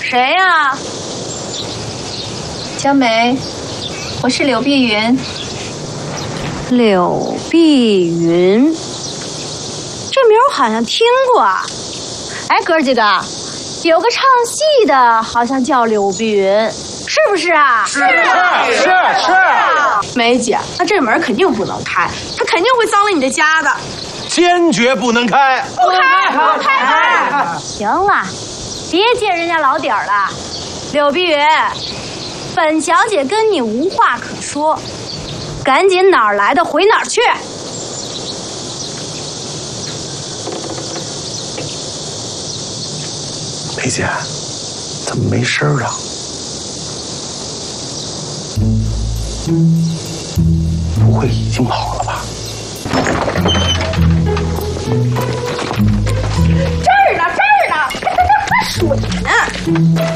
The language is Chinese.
谁呀？ 小美，我是柳碧云。 柳碧云，这名我好像听过。哎，哥儿几个，有个唱戏的，好像叫柳碧云，是不是啊？ 是。 梅姐，那这门肯定不能开，他肯定会脏了你的家的。 坚决不能开！ 不开门！ 行了，别揭人家老底儿了。柳碧云，本小姐跟你无话可说，赶紧哪儿来的回哪儿去。 梅姐，怎么没声啊？不会已经跑了吧？ 这儿呢，还水呢。